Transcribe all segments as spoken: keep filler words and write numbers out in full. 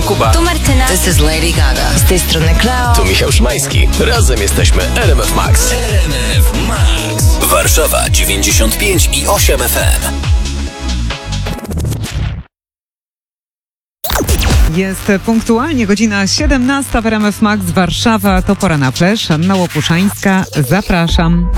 Kuba. Tu Martyna. This is Lady Gaga. Z tej strony Kleo. Tu Michał Szymański. Razem jesteśmy R M F Max. R M F Max. Warszawa dziewięćdziesiąt pięć i osiem F M. Jest punktualnie godzina siedemnasta w R M F Max Warszawa. To pora na Flash. Anna Łopuszańska. Zapraszam.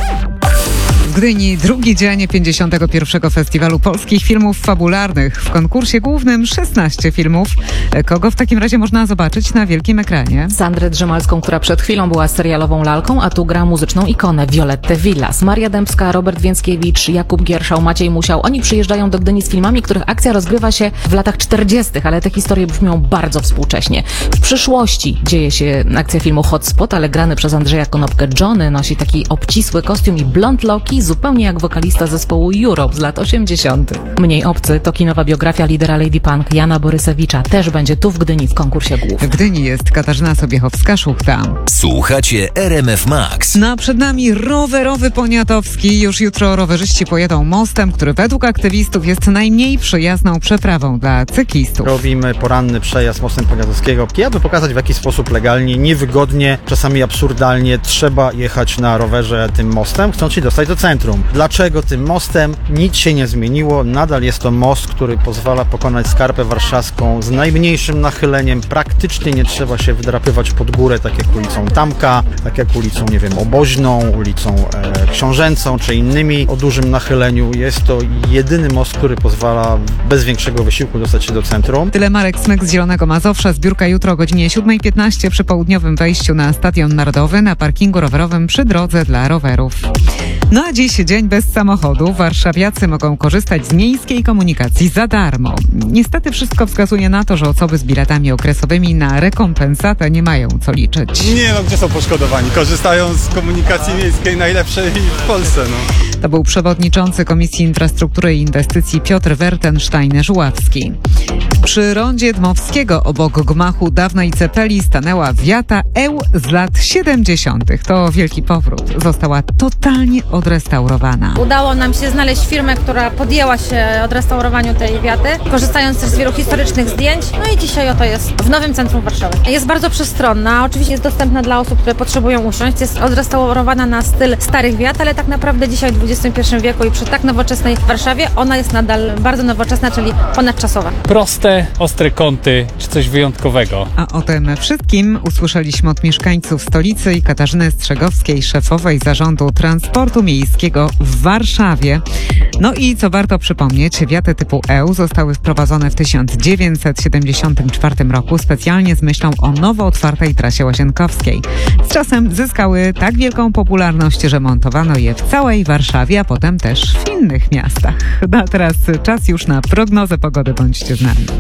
W Gdyni drugi dzień pięćdziesiątego pierwszego Festiwalu Polskich Filmów Fabularnych. W konkursie głównym szesnaście filmów. Kogo w takim razie można zobaczyć na wielkim ekranie? Sandrę Drzemalską, która przed chwilą była serialową lalką, a tu gra muzyczną ikonę Violettę Villas. Maria Dębska, Robert Więckiewicz, Jakub Gierszał, Maciej Musiał. Oni przyjeżdżają do Gdyni z filmami, których akcja rozgrywa się w latach czterdziestych, ale te historie brzmią bardzo współcześnie. W przyszłości dzieje się akcja filmu Hotspot, ale grany przez Andrzeja Konopkę Johnny nosi taki obcisły kostium i blond loki, zupełnie jak wokalista zespołu Europe z lat osiemdziesiątych. Mniej obcy to kinowa biografia lidera Lady Punk Jana Borysewicza. Też będzie tu w Gdyni w konkursie głównym. W Gdyni jest Katarzyna Sobiechowska-Szuchta. Słuchacie R M F Max. No a przed nami rowerowy Poniatowski. Już jutro rowerzyści pojedą mostem, który według aktywistów jest najmniej przyjazną przeprawą dla cyklistów. Robimy poranny przejazd mostem Poniatowskiego, aby pokazać, w jaki sposób legalnie, niewygodnie, czasami absurdalnie trzeba jechać na rowerze tym mostem, chcąc się dostać do centrum. Dlaczego tym mostem? Nic się nie zmieniło. Nadal jest to most, który pozwala pokonać skarpę warszawską z najmniejszym nachyleniem. Praktycznie nie trzeba się wdrapywać pod górę, tak jak ulicą Tamka, tak jak ulicą, nie wiem, Oboźną, ulicą e, Książęcą, czy innymi o dużym nachyleniu. Jest to jedyny most, który pozwala bez większego wysiłku dostać się do centrum. Tyle Marek Smyk z Zielonego Mazowsza. Zbiórka jutro o godzinie siódma piętnaście przy południowym wejściu na Stadion Narodowy na parkingu rowerowym przy drodze dla rowerów. No a dziś dzień bez samochodu. Warszawiacy mogą korzystać z miejskiej komunikacji za darmo. Niestety wszystko wskazuje na to, że osoby z biletami okresowymi na rekompensatę nie mają co liczyć. Nie no, gdzie są poszkodowani? Korzystają z komunikacji miejskiej najlepszej w Polsce, no. To był przewodniczący Komisji Infrastruktury i Inwestycji Piotr Wertenstein-Żuławski. Przy rondzie Dmowskiego obok gmachu dawnej cepeli stanęła wiata Eł z lat siedemdziesiątych. To wielki powrót. Została totalnie odrestaurowana. Udało nam się znaleźć firmę, która podjęła się odrestaurowaniu tej wiaty, korzystając też z wielu historycznych zdjęć. No i dzisiaj oto jest w nowym centrum Warszawy. Jest bardzo przestronna, oczywiście jest dostępna dla osób, które potrzebują usiąść. Jest odrestaurowana na styl starych wiat, ale tak naprawdę dzisiaj w dwudziestym pierwszym wieku i przy tak nowoczesnej Warszawie ona jest nadal bardzo nowoczesna, czyli ponadczasowa. Proste, ostre kąty, czy coś wyjątkowego. A o tym wszystkim usłyszeliśmy od mieszkańców stolicy i Katarzyny Strzegowskiej, szefowej Zarządu Transportu Miejskiego w Warszawie. No i co warto przypomnieć, wiaty typu Eł zostały wprowadzone w tysiąc dziewięćset siedemdziesiątym czwartym roku specjalnie z myślą o nowo otwartej trasie łazienkowskiej. Z czasem zyskały tak wielką popularność, że montowano je w całej Warszawie, a potem też w innych miastach. No a teraz czas już na prognozę pogody, bądźcie z nami.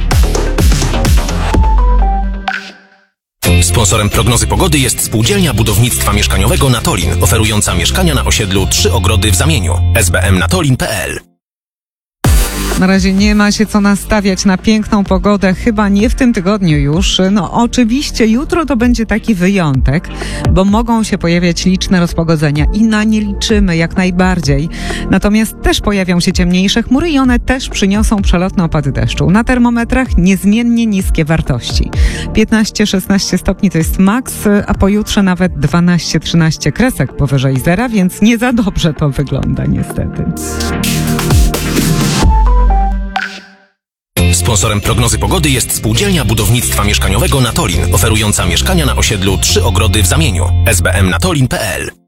Sponsorem prognozy pogody jest Spółdzielnia Budownictwa Mieszkaniowego Natolin, oferująca mieszkania na osiedlu Trzy Ogrody w Zamieniu. s b m natolin kropka p l. Na razie nie ma się co nastawiać na piękną pogodę, chyba nie w tym tygodniu już. No oczywiście jutro to będzie taki wyjątek, bo mogą się pojawiać liczne rozpogodzenia i na nie liczymy jak najbardziej. Natomiast też pojawią się ciemniejsze chmury i one też przyniosą przelotne opady deszczu. Na termometrach niezmiennie niskie wartości. piętnaście szesnaście stopni to jest maks, a pojutrze nawet dwanaście trzynaście kresek powyżej zera, więc nie za dobrze to wygląda niestety. Sponsorem prognozy pogody jest Spółdzielnia Budownictwa Mieszkaniowego Natolin, oferująca mieszkania na osiedlu Trzy Ogrody w Zamieniu. s b m natolin kropka p l.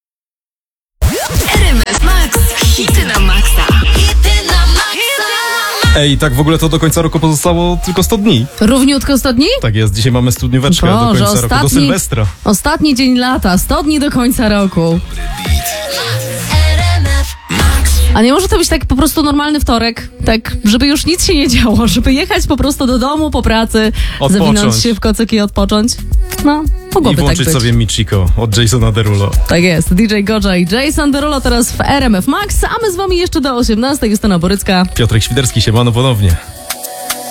R M F Max. Hity na maksa. Hity na maksa. Ej, tak w ogóle to do końca roku pozostało tylko sto dni. Równiutko sto dni? Tak jest, dzisiaj mamy studnióweczkę do końca ostatni, roku, do Sylwestra. Ostatni dzień lata, sto dni do końca roku. A nie może to być tak po prostu normalny wtorek, tak, żeby już nic się nie działo, żeby jechać po prostu do domu po pracy, odpocząć. zawinąć się w kocyk i odpocząć? No, mogłoby I włączyć tak być. sobie Michiko od Jasona Derulo. Tak jest, D J Goja i Jason Derulo teraz w R M F Max, a my z wami jeszcze do osiemnastej. Justyna Borycka. Piotrek Świderski, siemano ponownie.